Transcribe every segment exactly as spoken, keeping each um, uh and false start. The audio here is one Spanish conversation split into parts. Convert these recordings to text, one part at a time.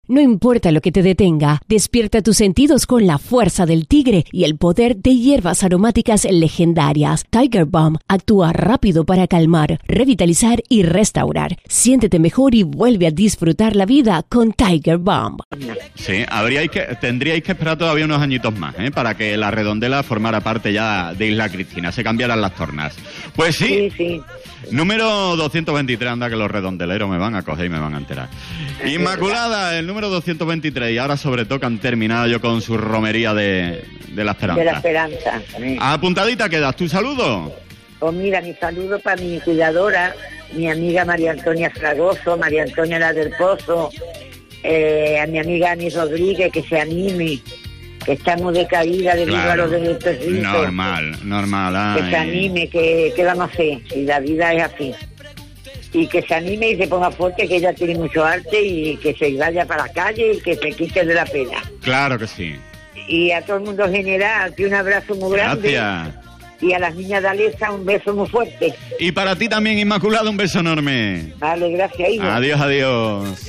No importa lo que te detenga, despierta tus sentidos con la fuerza del tigre y el poder de hierbas aromáticas legendarias. Tiger Balm actúa rápido para calmar, revitalizar y restaurar. Siéntete mejor y vuelve a disfrutar la vida con Tiger Balm. Sí, habríais que, tendríais que esperar todavía unos añitos más, ¿eh? Para que la Redondela formara parte ya de Isla Cristina, se cambiaran las tornas. Pues sí, Sí, sí. número doscientos veintitrés, anda que los redondeleros me van a coger y me van a enterar. Inmaculada, el número doscientos veintitrés, y ahora sobre todo que han terminado yo con su romería de, de la esperanza. De la esperanza. Sí. Apuntadita quedas, ¿tu saludo? Pues mira, mi saludo para mi cuidadora, mi amiga María Antonia Fragoso, María Antonia La del Pozo, eh, a mi amiga Ani Rodríguez, que se anime, que está muy decaída debido Claro. a los derechos ricos. Normal, normal. Que ay. se anime, que, que vamos a hacer, y la vida es así. Y que se anime y se ponga fuerte, que ella tiene mucho arte, y que se vaya para la calle y que se quite de la pena. Claro que sí. Y a todo el mundo general, un abrazo muy grande. Gracias. Y a las niñas de Alesa un beso muy fuerte. Y para ti también, Inmaculada, un beso enorme. Vale, gracias, hijo. Adiós, adiós.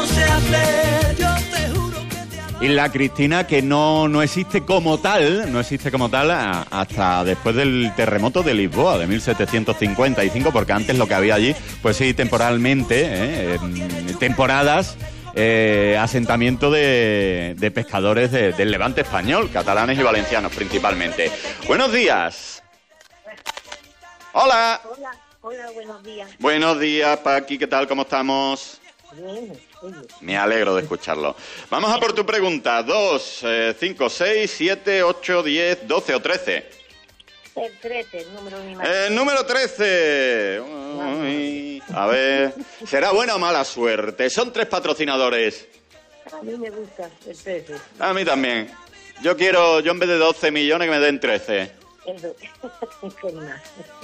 Y la Cristina, que no, no existe como tal, no existe como tal a- hasta después del terremoto de Lisboa de mil setecientos cincuenta y cinco, porque antes lo que había allí, pues sí, temporalmente, ¿eh? en temporadas, eh, asentamiento de, de pescadores de- del Levante español, catalanes y valencianos principalmente. Buenos días. Hola. Hola, hola, buenos días. Buenos días, Paqui, ¿qué tal? ¿Cómo estamos? Bien, oye. Me alegro de escucharlo. Vamos a por tu pregunta. dos, cinco, seis, siete, ocho, diez, doce o trece. El trece, el número de mi madre. El número trece. Uy, a ver, ¿será buena o mala suerte? Son tres patrocinadores. A mí me gusta el trece. A mí también. Yo quiero, yo en vez de doce millones que me den trece. Eso. ¿Qué más?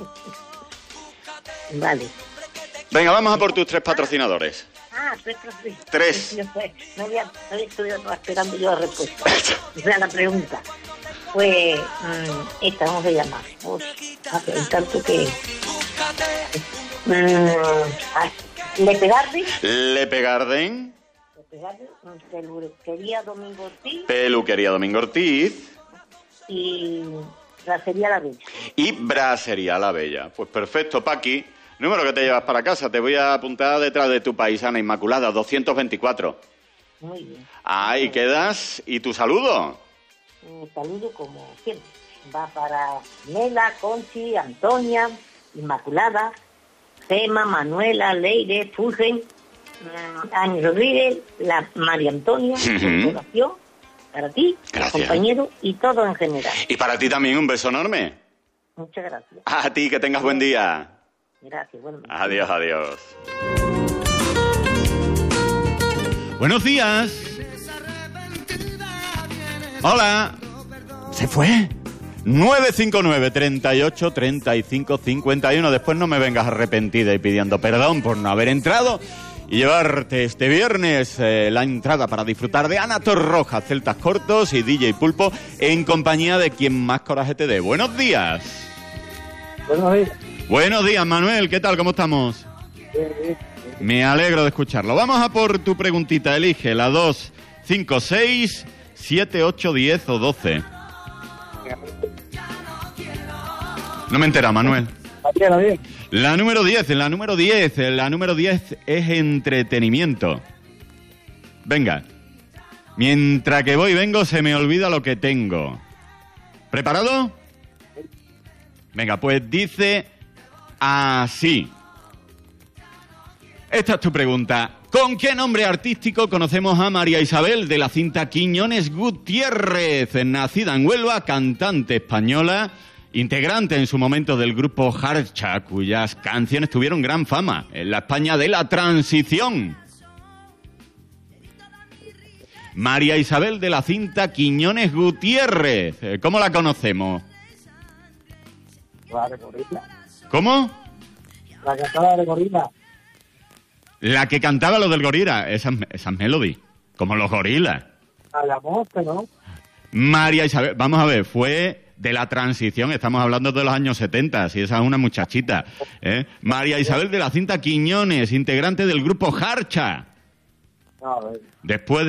Vale. Venga, vamos a por tus tres patrocinadores. Ah, tres, tres. Tres. Yo, pues, no había, no había estudiado esperando yo la respuesta. O sea, la pregunta. Pues, mm, esta, ¿cómo se llama? Uf, a preguntar tú que... Mm, ay, Lepe Garden. Lepe Garden, Lepe Garden, mm, peluquería Domingo Ortiz Peluquería Domingo Ortiz y Bracería La Bella. y Brasería La Bella. Pues perfecto, Paqui. Número que te llevas para casa. Te voy a apuntar detrás de tu paisana Inmaculada, doscientos veinticuatro. Muy bien. Ahí quedas. ¿Y tu saludo? Mi saludo, como siempre, va para Nela, Conchi, Antonia, Inmaculada, Gema, Manuela, Leire, Fulgen, Ani Rodríguez, la María Antonia, Ujú. oración para ti, Gracias. compañero y todo en general. Y para ti también un beso enorme. Muchas gracias. A ti, que tengas buen día. Gracias. Bueno, Adiós, adiós. Buenos días. Hola. ¿Se fue? nueve cinco nueve, treinta y ocho, treinta y cinco, cincuenta y uno. Después no me vengas arrepentida y pidiendo perdón por no haber entrado y llevarte este viernes eh, la entrada para disfrutar de Ana Torroja, Celtas Cortos y D J Pulpo en compañía de quien más coraje te dé. Buenos días. Buenos días. Buenos días, Manuel. ¿Qué tal? ¿Cómo estamos? Me alegro de escucharlo. Vamos a por tu preguntita. Elige la dos, cinco, seis, siete, ocho, diez o doce. No me entera, Manuel. La número diez, la número diez, la número diez es entretenimiento. Venga. Mientras que voy y vengo se me olvida lo que tengo. ¿Preparado? Venga, pues dice así. Esta es tu pregunta. ¿Con qué nombre artístico conocemos a María Isabel de la Cinta Quiñones Gutiérrez? Nacida en Huelva, cantante española, integrante en su momento del grupo Jarcha, cuyas canciones tuvieron gran fama en la España de la Transición. María Isabel de la Cinta Quiñones Gutiérrez. ¿Cómo la conocemos? La de gorila. ¿Cómo? La cantada de gorila. La que cantaba lo del gorila, esas, esas melodies, como los gorilas. A la mosca, ¿no? María Isabel, vamos a ver, fue de la Transición, estamos hablando de los años setenta, si esa es una muchachita. ¿eh? María Isabel de la Cinta Quiñones, integrante del grupo Jarcha. A ver. Después